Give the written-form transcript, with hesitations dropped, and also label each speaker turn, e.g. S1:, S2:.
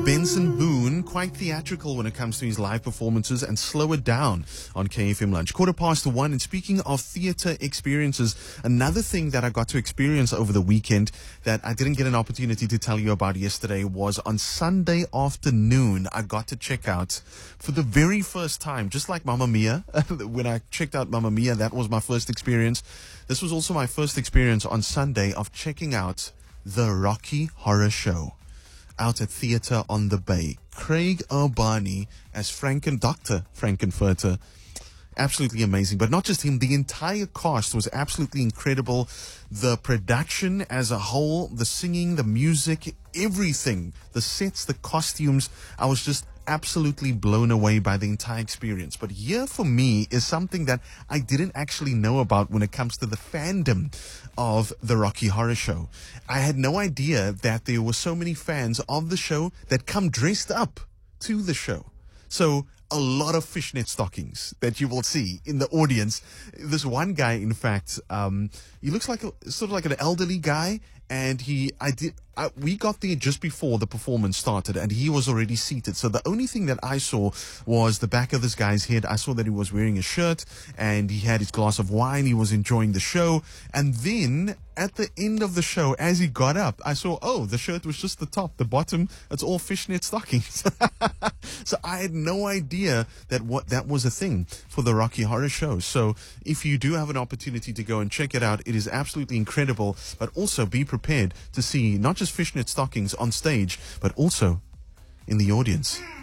S1: Benson Boone, quite theatrical when it comes to his live performances, and Slow It Down on KFM Lunch. 1:15. And speaking of theater experiences, another thing that I got to experience over the weekend that I didn't get an opportunity to tell you about yesterday was on Sunday afternoon, I got to check out for the very first time, just like Mamma Mia. When I checked out Mamma Mia, that was my first experience. This was also my first experience on Sunday of checking out the Rocky Horror Show out at Theatre on the Bay. Craig Urbani as Dr. Frankenfurter. Absolutely amazing. But not just him, the entire cast was absolutely incredible. The production as a whole, the singing, the music, everything, the sets, the costumes, I was just absolutely blown away by the entire experience. But here for me is something that I didn't actually know about when it comes to the fandom of the Rocky Horror Show. I had no idea that there were so many fans of the show that come dressed up to the show. So a lot of fishnet stockings that you will see in the audience. This one guy, in fact, he looks like sort of like an elderly guy, and we got there just before the performance started, and he was already seated. So the only thing that I saw was the back of this guy's head. I saw that he was wearing a shirt, and he had his glass of wine. He was enjoying the show. And then at the end of the show, as he got up, I saw, the shirt was just the top. The bottom, it's all fishnet stockings. So I had no idea that was a thing for the Rocky Horror Show. So if you do have an opportunity to go and check it out, it is absolutely incredible. But also be prepared to see not just fishnet stockings on stage, but also in the audience.